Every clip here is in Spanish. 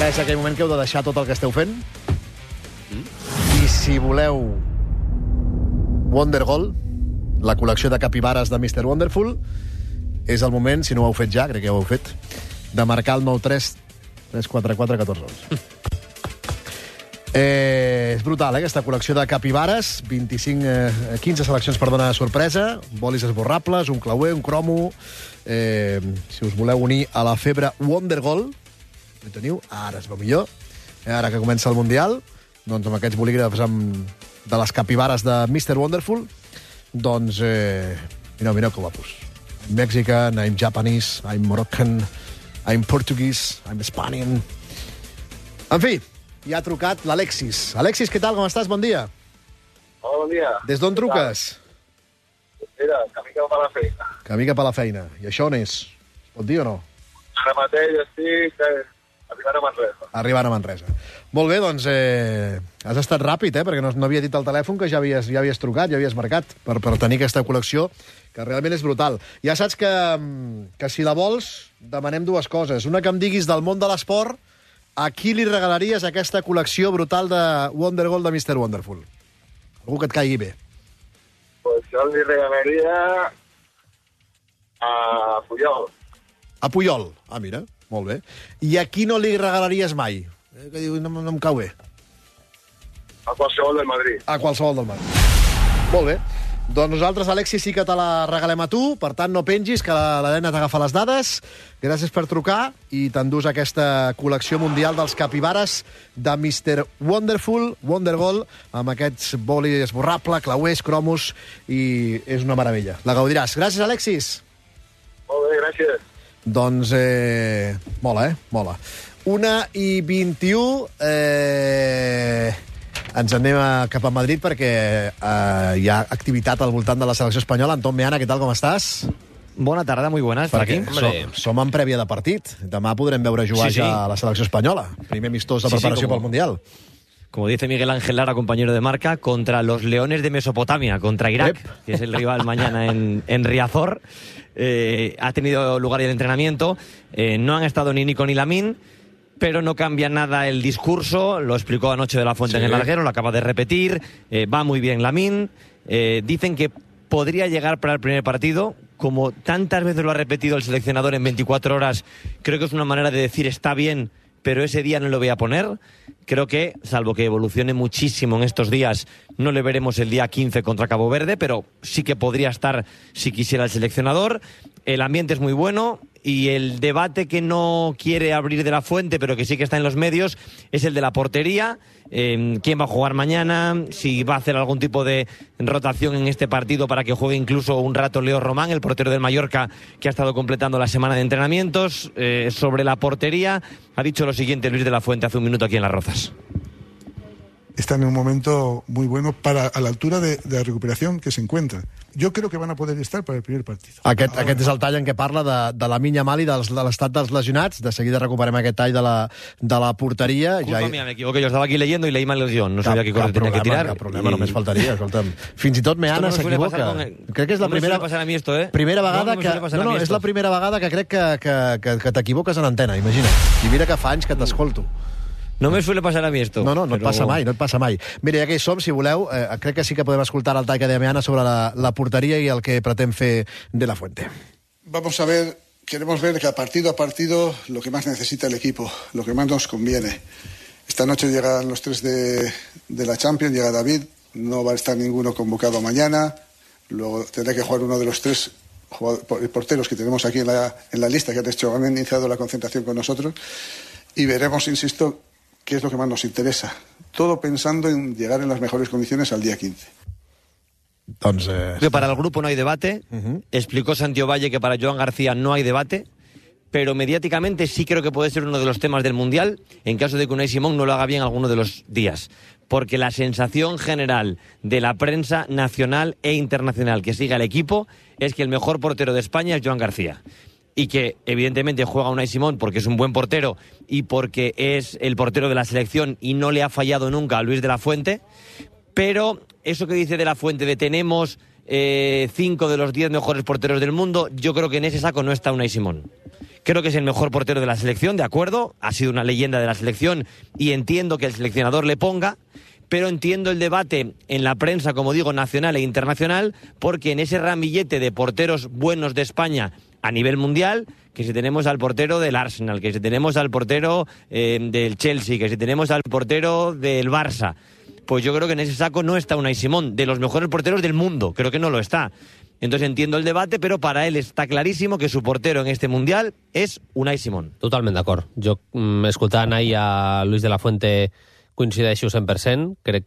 Ara és aquell moment que heu de deixar tot el que esteu fent. I si voleu Wondergold, la col·lecció de capibares de Mr. Wonderful, és el moment, si no ho heu fet ja, crec que ja ho heu fet, de marcar el 9-3-3-4-4-14-11. És brutal, aquesta col·lecció de capibares. 15 seleccions, perdona, de sorpresa, bolis esborrables, un clauer, un cromo. Si us voleu unir a la febre Wondergold, ho teniu, ara es veu millor. Ara que comença el Mundial, doncs amb aquests bolígrafs de les capibares de Mr. Wonderful, doncs, mireu que guapos. I'm Mexican, I'm Japanese, I'm Moroccan, I'm Portuguese, I'm Spanian. En fi, ja ha trucat l'Alexis. Alexis, què tal, com estàs? Bon dia. Hola, bon dia. Des d'on truques? Mira, camí cap a la feina. Camí cap a la feina. I això on és? Es pot dir o no? Ara mateix estic arribant a Manresa. Arribant a Manresa. Molt bé, doncs has estat ràpid, perquè no havia dit al telèfon que ja havies trucat, ja havies marcat per tenir aquesta col·lecció, que realment és brutal. Ja saps que si la vols, demanem dues coses. Una, que em diguis del món de l'esport, a qui li regalaries aquesta col·lecció brutal de Wondergold de Mr. Wonderful? Algú que et caigui bé. Pues jo li regalaria a Puyol. A Puyol. Ah, mira, molt bé. I a qui no li regalaries mai? Que diu, no em cau bé. A qualsevol del Madrid. A qualsevol del Madrid. Molt bé. Doncs nosaltres, Alexis, sí que te la regalem a tu, per tant no pengis, que l'Helena t'agafa les dades. Gràcies per trucar i t'endús aquesta col·lecció mundial dels capibares de Mr. Wonderful, Wondergold, amb aquests boli esborrable, clauers, cromos, i és una meravella. La gaudiràs. Gràcies, Alexis. Molt bé, gràcies. Doncs, mola, Mola. 1:21, ens anem cap a Madrid perquè hi ha activitat al voltant de la selecció espanyola. Anton Meana, què tal, com estàs? Bona tarda, muy buenas. Perquè som en prèvia de partit. Demà podrem veure jugar ja a la selecció espanyola. Primer amistós de preparació pel Mundial. Como dice Miguel Ángel Lara, compañero de marca, contra los Leones de Mesopotamia, contra Irak, que es el rival mañana en Riazor. Ha tenido lugar el entrenamiento. No han estado ni Nico ni Lamine, pero no cambia nada el discurso. Lo explicó anoche De la Fuente en el larguero, lo acaba de repetir. Va muy bien Lamine. Dicen que podría llegar para el primer partido. Como tantas veces lo ha repetido el seleccionador en 24 horas, creo que es una manera de decir está bien, pero ese día no lo voy a poner. Creo que, salvo que evolucione muchísimo en estos días, no le veremos el día 15 contra Cabo Verde, pero sí que podría estar si quisiera el seleccionador. El ambiente es muy bueno y el debate que no quiere abrir De la Fuente, pero que sí que está en los medios, es el de la portería. ¿Quién va a jugar mañana? Si va a hacer algún tipo de rotación en este partido para que juegue incluso un rato Leo Román, el portero del Mallorca, que ha estado completando la semana de entrenamientos. Sobre la portería ha dicho lo siguiente Luis De la Fuente hace un minuto aquí en Las Rozas. Están en un momento muy bueno a la altura de la recuperación que se encuentran. Jo crec que van a poder estar per al primer partit. Aquest és el tall en què parla de la Lamine Yamal i de l'estat dels lesionats. De seguida recuperem aquest tall de la porteria. Culpa mía, me equivoqué. Yo estaba aquí leyendo y leí mal el guión. No sabía qué cosa tenía que tirar. Cap problema, només faltaria. Escolta'm. Fins i tot Meana s'equivoca. Crec que és la primera vegada que... No, és la primera vegada que crec que t'equivoques en antena, imagina't. I mira que fa anys que t'escolto. No me suele pasar a mí esto. No et passa mai, no et passa mai. Mira, ja que hi som, si voleu, crec que sí que podem escoltar el tall que deia Meana sobre la porteria i el que pretén fer De la Fuente. Queremos ver que partido a partido lo que más necesita el equipo, lo que más nos conviene. Esta noche llegan los tres de la Champions, llega David, no va a estar ninguno convocado mañana, luego tendrá que jugar uno de los tres porteros que tenemos aquí en la lista, que han iniciado la concentración con nosotros, y veremos, insisto, qué es lo que más nos interesa. Todo pensando en llegar en las mejores condiciones al día 15. Que para el grupo no hay debate. Explicó Santiago Valle que para Joan García no hay debate, pero mediáticamente sí creo que puede ser uno de los temas del Mundial, en caso de que Unai Simón no lo haga bien alguno de los días. Porque la sensación general de la prensa nacional e internacional que sigue al equipo es que el mejor portero de España es Joan García. Y que evidentemente juega Unai Simón porque es un buen portero y porque es el portero de la selección y no le ha fallado nunca a Luis De la Fuente, pero eso que dice De la Fuente de tenemos 5 de los 10 mejores porteros del mundo, yo creo que en ese saco no está Unai Simón. Creo que es el mejor portero de la selección, de acuerdo, ha sido una leyenda de la selección y entiendo que el seleccionador le ponga, pero entiendo el debate en la prensa, como digo, nacional e internacional, porque en ese ramillete de porteros buenos de España a nivel mundial, que si tenemos al portero del Arsenal, que si tenemos al portero del Chelsea, que si tenemos al portero del Barça, pues yo creo que en ese saco no está Unai Simón, de los mejores porteros del mundo, creo que no lo está. Entonces entiendo el debate, però para ell està claríssim que su portero en este Mundial és Unai Simón. Totalment d'acord. Jo, escoltant ahir a Luis de la Fuente, coincideixo 100%. Crec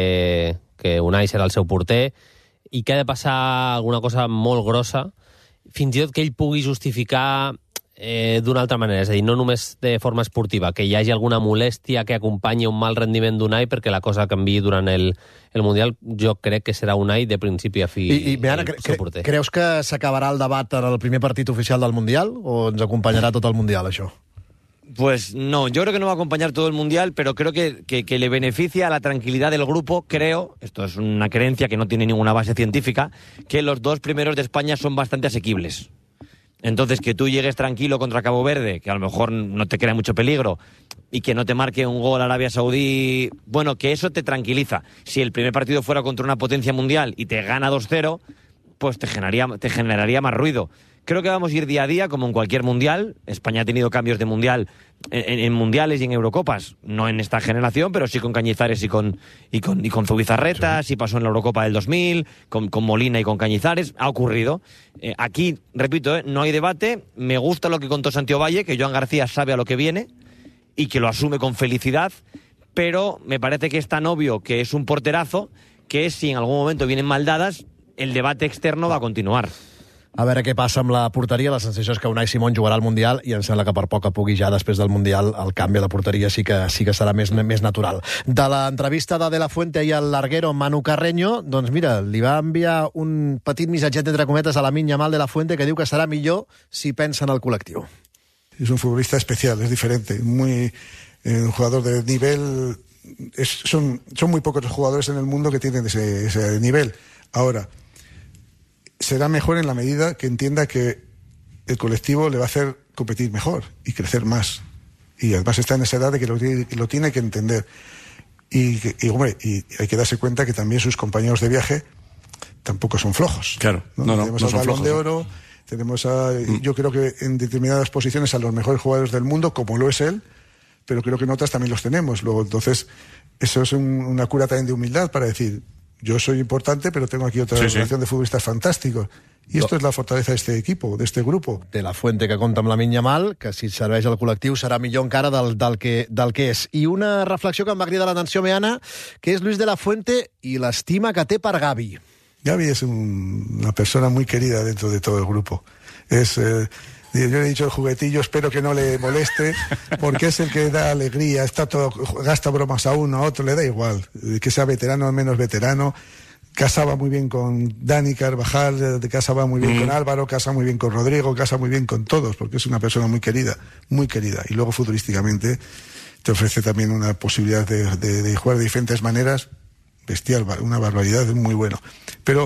que Unai serà el seu porter i que ha de passar alguna cosa molt grossa, fins i tot que ell pugui justificar d'una altra manera, és a dir, no només de forma esportiva, que hi hagi alguna molèstia que acompanyi un mal rendiment d'Unai perquè la cosa canviï durant el Mundial. Jo crec que serà Unai de principi a fi. I Meana, creus que s'acabarà el debat en el primer partit oficial del Mundial o ens acompanyarà tot el Mundial, això? Pues no, yo creo que no va a acompañar todo el Mundial, pero creo que le beneficia a la tranquilidad del grupo. Creo, esto es una creencia que no tiene ninguna base científica, que los dos primeros de España son bastante asequibles. Entonces, que tú llegues tranquilo contra Cabo Verde, que a lo mejor no te crea mucho peligro, y que no te marque un gol Arabia Saudí, bueno, que eso te tranquiliza. Si el primer partido fuera contra una potencia mundial y te gana 2-0, pues te generaría más ruido. Creo que vamos a ir día a día, como en cualquier mundial. España ha tenido cambios de mundial en mundiales y en Eurocopas, no en esta generación, pero sí con Cañizares y con Zubizarreta, sí pasó en la Eurocopa del 2000, con Molina y con Cañizares, ha ocurrido. Aquí, repito, no hay debate. Me gusta lo que contó Santiago Valle, que Joan García sabe a lo que viene y que lo asume con felicidad, pero me parece que es tan obvio que es un porterazo que si en algún momento vienen mal dadas, el debate externo va a continuar. A veure què passa amb la porteria. La sensació és que Unai Simón jugarà al Mundial i em sembla que per poc a poc i ja després del Mundial el canvi a la porteria sí que serà més natural. De l'entrevista de la Fuente i al larguero Manu Carreño, doncs mira, li va enviar un petit missatget entre cometes a Lamine Yamal de la Fuente que diu que serà millor si pensa en el col·lectiu. Es un futbolista especial, es diferente, un jugador de nivel. Son muy pocos los jugadores en el mundo que tienen ese nivel. Ahora, será mejor en la medida que entienda que el colectivo le va a hacer competir mejor y crecer más. Y además está en esa edad de que lo tiene que entender. Y hay que darse cuenta que también sus compañeros de viaje tampoco son flojos. Claro, tenemos al Balón de Oro, tenemos yo creo que en determinadas posiciones a los mejores jugadores del mundo, como lo es él, pero creo que en otras también los tenemos. Luego, entonces, eso es una cura también de humildad para decir, yo soy importante, pero tengo aquí otra generación de futbolistas fantásticos. I esto és la fortaleza d'este equipo, d'este grupo. De la Fuente que compta amb Lamine Yamal, que si serveix al col·lectiu serà millor encara del que és. I una reflexió que em va cridar l'atenció, Meana, que és Luis de la Fuente i l'estima que té per Gavi. Gavi es una persona muy querida dentro de todo el grupo. Yo le he dicho el juguetillo, espero que no le moleste, porque es el que da alegría, gasta bromas a uno, a otro, le da igual, que sea veterano o menos veterano. Casaba muy bien con Dani Carvajal, casaba muy bien con Álvaro, casa muy bien con Rodrigo, casa muy bien con todos, porque es una persona muy querida, muy querida. Y luego futbolísticamente te ofrece también una posibilidad de jugar de diferentes maneras, bestial, una barbaridad, es muy bueno. Pero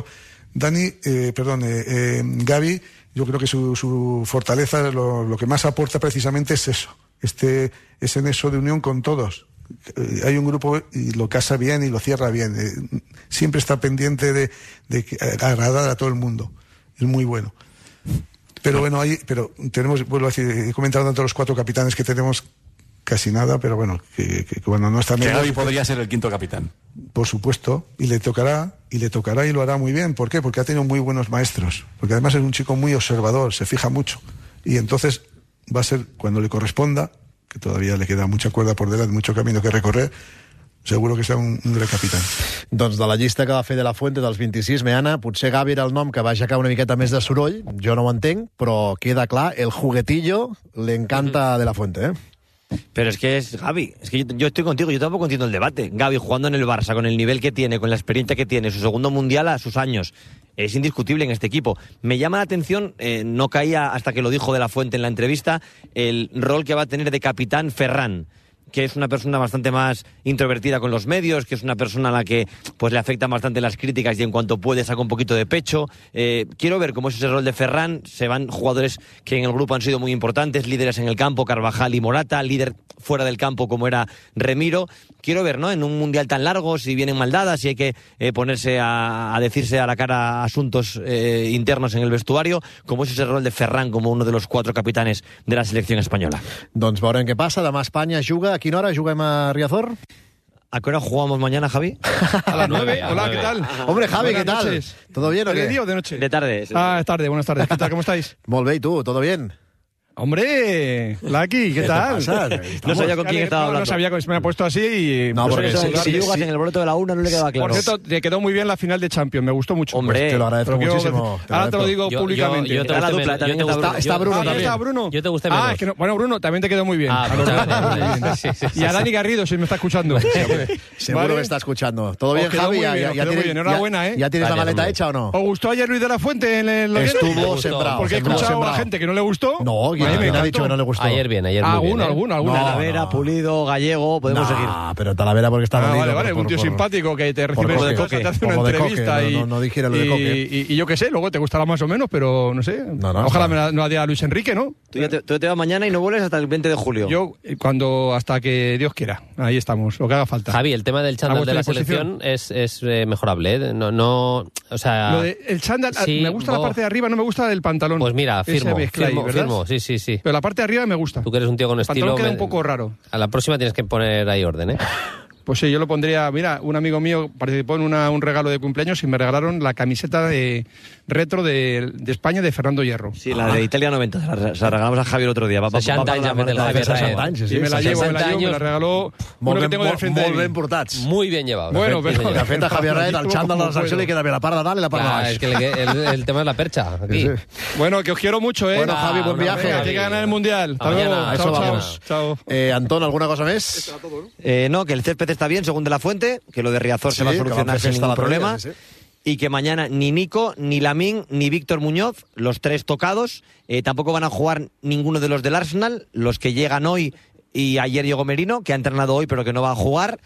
Gavi, yo creo que su fortaleza, lo que más aporta precisamente es eso, ese nexo de unión con todos. Hay un grupo y lo casa bien y lo cierra bien. Siempre está pendiente de agradar a todo el mundo. Es muy bueno. Pero bueno, tenemos, vuelvo a decir, he comentado tanto los 4 capitanes que tenemos, casi nada, pero bueno, que bueno, no está bien. Que Gavi podría ser el 5º capitán. Por supuesto, y le tocará y lo hará muy bien. ¿Por qué? Porque ha tenido muy buenos maestros. Porque además es un chico muy observador, se fija mucho. Y entonces va a ser, cuando le corresponda, que todavía le queda mucha cuerda por delante, mucho camino que recorrer, seguro que serà un gran capitán. Doncs de la llista que va fer de la Fuente dels 26, Meana, potser Gavi era el nom que va aixecar una miqueta més de soroll, jo no ho entenc, però queda clar, el juguetillo le encanta de la Fuente, Pero es que es Gavi, es que yo estoy contigo, yo tampoco entiendo el debate. Gavi jugando en el Barça, con el nivel que tiene, con la experiencia que tiene, su segundo mundial a sus años, es indiscutible en este equipo. Me llama la atención, no caía hasta que lo dijo de la Fuente en la entrevista, el rol que va a tener de capitán Ferran. que es una persona bastante más introvertida con los medios, que es una persona a la que pues le afectan bastante las críticas y en cuanto puede saca un poquito de pecho. Quiero ver cómo es ese rol de Ferran. Se van jugadores que en el grupo han sido muy importantes, líderes en el campo, Carvajal y Morata, líder fuera del campo como era Remiro. Quiero ver, ¿no?, en un mundial tan largo, si vienen mal dadas, si hay que ponerse a decirse a la cara asuntos internos en el vestuario, cómo es ese rol de Ferran como uno de los 4 capitanes de la selección española. Doncs veurem què passa. Demà Espanya juga. A quina hora juguem a Riazor? ¿A qué hora jugamos mañana, Javi? A las 9. Hola, ¿qué tal? Hombre, Javi, Buenas ¿qué tal? noches. ¿Todo bien o qué? ¿De día o de noche? De tarde. Ah, es tarde, buenas tardes. ¿Qué tal? ¿Cómo estáis? Molt bé, ¿y tú? ¿Todo bien? Hombre, Lucky, ¿qué tal? No sabía con quién estaba hablando. No sabía que me ha puesto así y... No, porque si jugas en el broto de la una no le queda claro. Por cierto, te quedó muy bien la final de Champions, me gustó mucho. Hombre, Pues te lo agradezco muchísimo. Ahora te lo digo Yo- públicamente. yo te Era la guste dupla, menos. también Yo te está gusta- Está Bruno Ah, ya también. está Bruno. Yo te gusté menos. Es que no, bueno, Bruno también te quedó muy bien. Ah, A los muchas dos, gracias. muy bien. Sí, sí, sí, Y a sí. Dani Garrido, si me está escuchando. Seguro ¿Vale? que está escuchando. ¿Todo Os bien, quedó Javi? muy bien, os quedó muy bien. Enhorabuena, ¿eh? ¿Ya tienes la Vale, maleta hombre. hecha o no? ¿Os gustó ayer Luis de la Fuente en el Oriente? Estuvo gustó. sembrado. Porque he sembrado, escuchado a sembrado. gente que no le gustó. No, A mí ¿quién me ha encantó. dicho que no le gustó? Ayer bien, muy bien. Alguno. Talavera, no. Pulido, Gallego, podemos seguir. Pero Talavera porque está dolido. Vale, un tío simpático que te recibe por en de su casa, coque. te hace Por una lo de entrevista coque, no dijera lo de coque. y yo qué sé, luego te gustará más o menos, pero no sé. No, Ojalá está. me la diera Luis Enrique, ¿no? Tú te vas mañana y no vuelves hasta el 20 de julio. Yo, hasta que Dios quiera. Ahí estamos, lo que haga falta. Javi, el tema del A chándal vuestra de la disposición. selección es mejorable, ¿eh? No, o sea... Lo de el chándal, sí, me gusta la parte de arriba, no me gusta el pantalón. Pues mira, Ese firmo, mezcla ahí, ¿verdad? sí. Pero la parte de arriba me gusta. Tú que eres un tío con El estilo... pantalón queda un poco raro. A la próxima tienes que poner ahí orden, ¿eh? Pues sí, yo lo pondría... Mira, un amigo mío participó en un regalo de cumpleaños y me regalaron la camiseta de retro de España de Fernando Hierro. Sí, la de Italia 90. Se la regalamos a Javi el otro día. Va 60 para anys la ha fet el maleta de Javi César Raed. Sánchez. Y me la llevo, 60 me la regaló uno Molt que ben, tengo del frente de molt mí. ben portats. Muy bien llevado. Bueno, de fet, pero- De fet, a Javier Raed, el Estuvo xandall de la como secció puedo. li queda bé la part de dalt i la part de Clar, baix. es que el tema es la percha. Aquí. Sí. Bueno, que os quiero mucho, ¿eh? Bueno, Javi, buen una viaje. Venga, Javi. hay que ganar el Mundial. Hasta Mañana. luego. A eso Chao, vamos. chao. Anton, ¿alguna cosa més? No, que el césped está bien, según De la Fuente, que lo de Riazor Sí, se va a que solucionar va a hacer sin festa ningún l'altre dia, problema. sí, sí. Y que mañana ni Nico, ni Lamine, ni Víctor Muñoz, los 3 tocados, tampoco van a jugar ninguno de los del Arsenal, los que llegan hoy y ayer llegó Merino, que ha entrenado hoy pero que no va a jugar.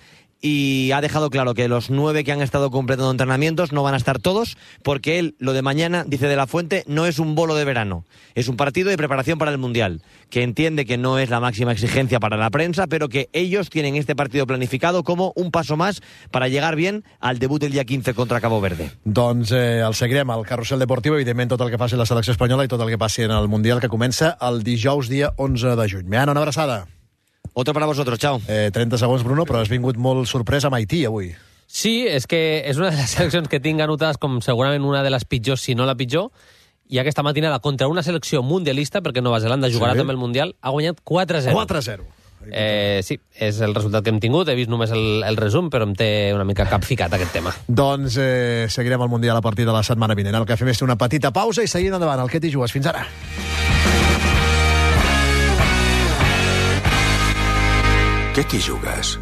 Y ha dejado claro que los 9 que han estado completando entrenamientos no van a estar todos, porque él, lo de mañana, dice De la Fuente, no es un bolo de verano, es un partido de preparación para el Mundial, que entiende que no es la máxima exigencia para la prensa, pero que ellos tienen este partido planificado como un paso más para llegar bien al debut del día 15 contra Cabo Verde. Doncs el seguirem al carrusel deportiu, evidentment tot el que faci la selecció espanyola i tot el que passi en el Mundial, que comença el dijous dia 11 de juny. Meana, una abraçada. Otro para vosotros, chao. 30 segons, Bruno, però has vingut molt sorprès amb Haití avui. Sí, és que és una de les seleccions que tinc anotades com segurament una de les pitjors, si no la pitjor, i aquesta matinada contra una selecció mundialista, perquè Nova Zelanda jugarà també el Mundial, ha guanyat 4-0. 4-0. Sí, és el resultat que hem tingut. He vist només el resum, però em té una mica capficat aquest tema. Doncs seguirem el Mundial a partir de la setmana vinent. El que fem és una petita pausa i seguim endavant. El que t'hi jugues. Fins ara. Què t'hi jugues?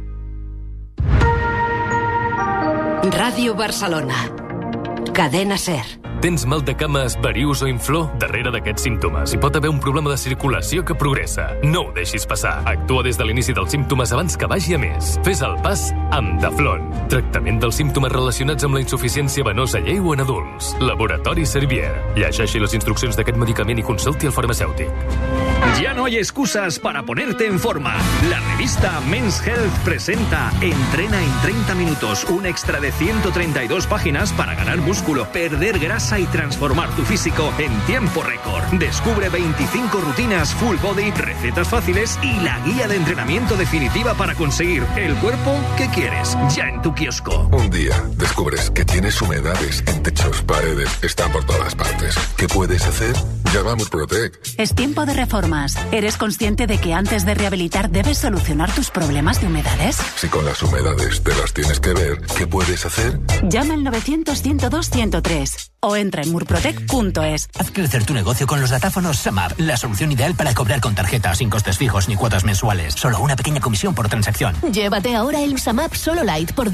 Ràdio Barcelona. Cadena SER. Tens mal de cames, varius o inflor? Darrere d'aquests símptomes hi pot haver un problema de circulació que progressa. No ho deixis passar. Actua des de l'inici dels símptomes abans que vagi a més. Fes el pas amb Daflon. Tractament dels símptomes relacionats amb la insuficiència venosa lleu en adults. Laboratori Servier. Llegeixi les instruccions d'aquest medicament i consulti el farmacèutic. Ya no hay excusas para ponerte en forma. La revista Men's Health presenta Entrena en 30 minutos, un extra de 132 páginas para ganar músculo, perder grasa y transformar tu físico en tiempo récord. Descubre 25 rutinas full body, recetas fáciles y la guía de entrenamiento definitiva para conseguir el cuerpo que quieres, ya en tu kiosco. Un día descubres que tienes humedades en techos, paredes, están por todas partes. ¿Qué puedes hacer? Llama a Murprotec. Es tiempo de reformas. ¿Eres consciente de que antes de rehabilitar debes solucionar tus problemas de humedades? Si con las humedades te las tienes que ver, ¿qué puedes hacer? Llama al 900-102-103 o entra en murprotec.es. Haz crecer tu negocio con los datáfonos SAMAP, la solución ideal para cobrar con tarjeta sin costes fijos ni cuotas mensuales. Solo una pequeña comisión por transacción. Llévate ahora el SAMAP Solo Light por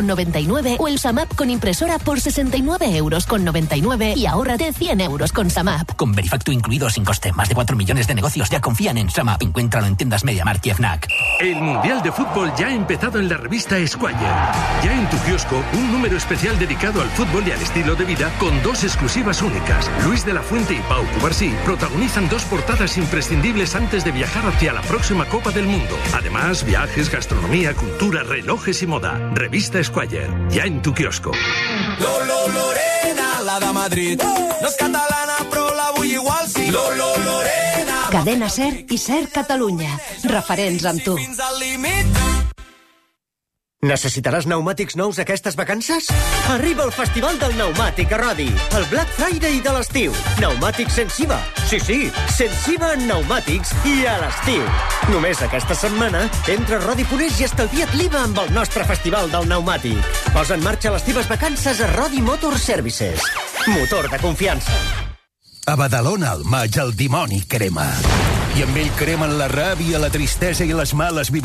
19,99 € o el SAMAP con impresora por 69,99 € y ahórrate 100 € con SAMAP. SumUp, con Verifacto incluido sin coste. Más de 4 millones de negocios ya confían en SumUp. Encuéntralo en tiendas MediaMarkt y Fnac. El Mundial de Fútbol ya ha empezado en la revista Squire. Ya en tu kiosco, un número especial dedicado al fútbol y al estilo de vida con 2 exclusivas únicas. Luis de la Fuente y Pau Cubarsí protagonizan 2 portadas imprescindibles antes de viajar hacia la próxima Copa del Mundo. Además, viajes, gastronomía, cultura, relojes y moda. Revista Squire, ya en tu kiosco. Lorena, la de Madrid. No és catalana, però la vull igual, sí. Lorena. Cadena SER i SER Catalunya. Referents amb tu. Fins al límit. Necessitaràs pneumàtics nous aquestes vacances? Arriba el Festival del Pneumàtic a Rodi, el Black Friday de l'estiu. Pneumàtics sense IVA. Sí, sense IVA en pneumàtics i a l'estiu. Només aquesta setmana, entra a Rodi.es i estalvia't l'IVA amb el nostre Festival del Pneumàtic. Posa en marxa les teves vacances a Rodi Motor Services. Motor de confiança. A Badalona, al maig, el dimoni crema. I amb ell cremen la ràbia, la tristesa i les males vibracions.